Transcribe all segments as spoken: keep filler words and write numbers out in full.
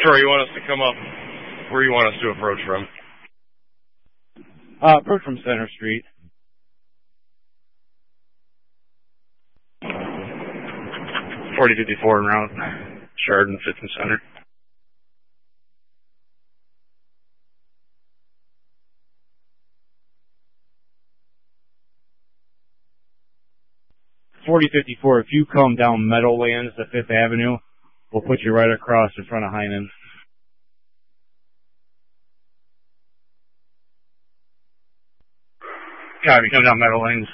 Troy, you want us to come up? Where do you want us to approach from? Uh, approach from Center Street. forty fifty-four en route. Chardon, fifth and Center. forty fifty-four, if you come down Meadowlands to Fifth Avenue, we'll put you right across in front of Heinen's. Copy, come down Meadowlands.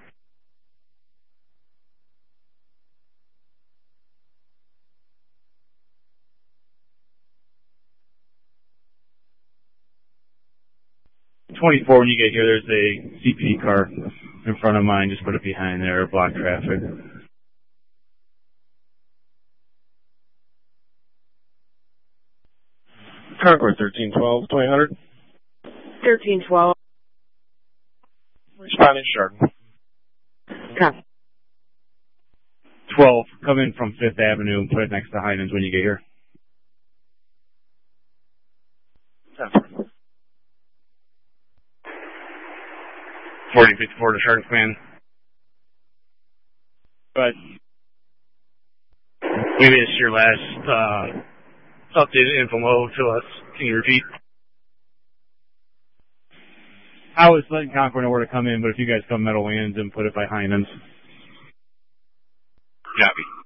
twenty-four, when you get here, there's a C P D car in front of mine. Just put it behind there, block traffic. Concord thirteen twelve, twenty hundred. thirteen twelve. Responding, Chardon. Copy. twelve, come in from Fifth Avenue and put it next to Heinen's when you get here. forty fifty-four to Chardon Command. But we missed your last uh, updated info mode to us. Can you repeat? I was letting Concord know where to come in, but if you guys come Meadowlands and put it by Heinen's. Copy.